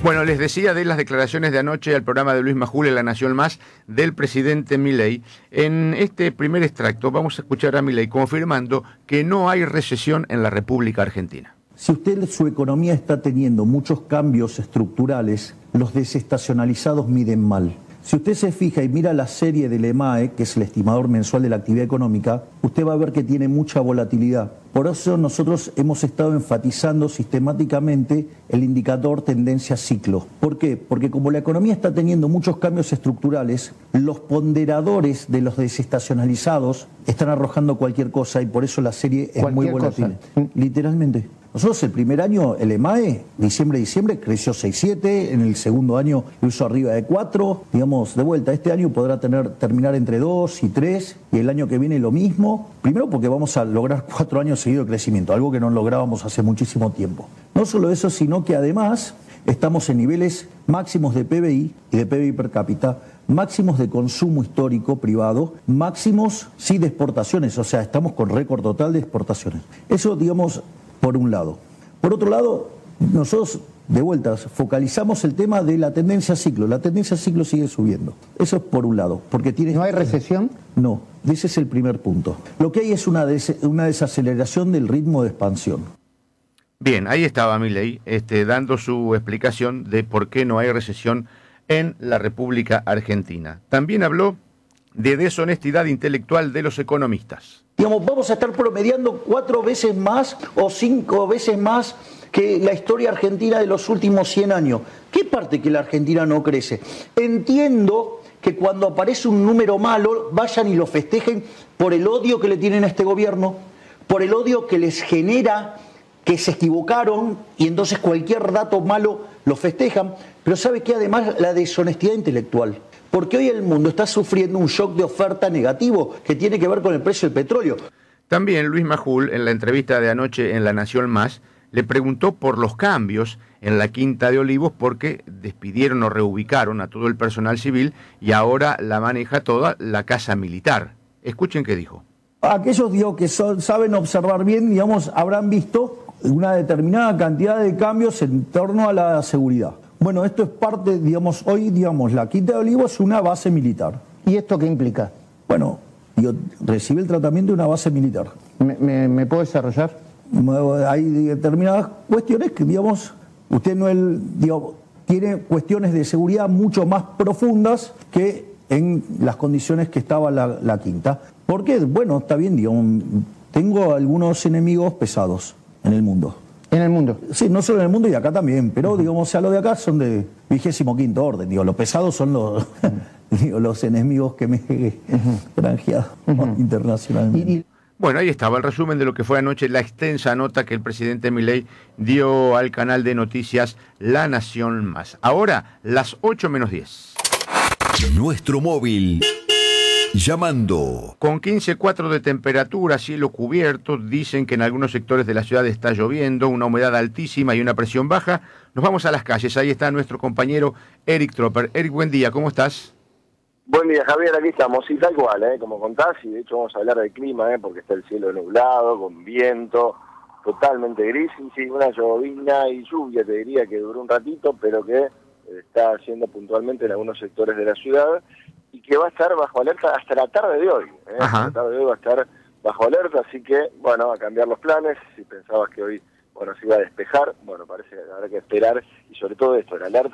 Bueno, les decía de las declaraciones de anoche al programa de Luis Majul en La Nación Más del presidente Milei. En este primer extracto vamos a escuchar a Milei confirmando que no hay recesión en la República Argentina. Si su economía está teniendo muchos cambios estructurales, los desestacionalizados miden mal. Si usted se fija y mira la serie del EMAE, que es el estimador mensual de la actividad económica, usted va a ver que tiene mucha volatilidad. Por eso nosotros hemos estado enfatizando sistemáticamente el indicador tendencia ciclo. ¿Por qué? Porque como la economía está teniendo muchos cambios estructurales, los ponderadores de los desestacionalizados están arrojando cualquier cosa y por eso la serie es muy volátil. Literalmente. Nosotros el primer año, el EMAE, diciembre, creció 6,7, en el segundo año lo hizo arriba de 4, digamos, de vuelta, este año podrá terminar entre 2 y 3, y el año que viene lo mismo, primero porque vamos a lograr 4 años seguidos de crecimiento, algo que no lográbamos hace muchísimo tiempo. No solo eso, sino que además estamos en niveles máximos de PBI y de PBI per cápita, máximos de consumo histórico privado, máximos, sí, de exportaciones, o sea, estamos con récord total de exportaciones. Eso, digamos, por un lado. Por otro lado, nosotros, de vueltas, focalizamos el tema de la tendencia ciclo. La tendencia ciclo sigue subiendo. Eso es por un lado. Porque ¿No hay recesión? No, ese es el primer punto. Lo que hay es una desaceleración del ritmo de expansión. Bien, ahí estaba Milei dando su explicación de por qué no hay recesión en la República Argentina. También habló de deshonestidad intelectual de los economistas. Digamos, vamos a estar promediando 4 veces más o 5 veces más que la historia argentina de los últimos 100 años. ¿Qué parte que la Argentina no crece? Entiendo que cuando aparece un número malo, vayan y lo festejen por el odio que le tienen a este gobierno, por el odio que les genera que se equivocaron y entonces cualquier dato malo lo festejan. Pero ¿sabe qué? Además, la deshonestidad intelectual. Porque hoy el mundo está sufriendo un shock de oferta negativo que tiene que ver con el precio del petróleo. También Luis Majul, en la entrevista de anoche en La Nación Más, le preguntó por los cambios en la Quinta de Olivos porque despidieron o reubicaron a todo el personal civil y ahora la maneja toda la Casa Militar. Escuchen qué dijo. Aquellos, que saben observar bien, digamos, habrán visto una determinada cantidad de cambios en torno a la seguridad. Bueno, esto es parte, digamos, hoy, digamos, la Quinta de Olivos es una base militar. ¿Y esto qué implica? Bueno, yo recibí el tratamiento de una base militar. ¿Me puedo desarrollar? Hay determinadas cuestiones que, digamos, usted tiene cuestiones de seguridad mucho más profundas que en las condiciones que estaba la Quinta. ¿Por qué? Bueno, está bien, digamos, tengo algunos enemigos pesados en el mundo. ¿En el mundo? Sí, no solo en el mundo y acá también, pero digamos, los de acá son de 25º orden, los pesados son los enemigos que me he granjeado internacionalmente. Bueno, ahí estaba el resumen de lo que fue anoche la extensa nota que el presidente Milei dio al canal de noticias La Nación Más. Ahora, las 8:10. Nuestro móvil. Llamando. Con 15,4 de temperatura, cielo cubierto, dicen que en algunos sectores de la ciudad está lloviendo, una humedad altísima y una presión baja. Nos vamos a las calles, ahí está nuestro compañero Eric Tropper. Eric, buen día, ¿cómo estás? Buen día, Javier, aquí estamos, sí, tal cual, como contás, y de hecho vamos a hablar del clima, porque está el cielo nublado, con viento, totalmente gris, y sí, una llovizna y lluvia, te diría que duró un ratito, pero que está haciendo puntualmente en algunos sectores de la ciudad, y que va a estar bajo alerta hasta la tarde de hoy. Hasta la tarde de hoy va a estar bajo alerta, así que, bueno, a cambiar los planes. Si pensabas que hoy, se iba a despejar, parece que habrá que esperar, y sobre todo esto, el alerta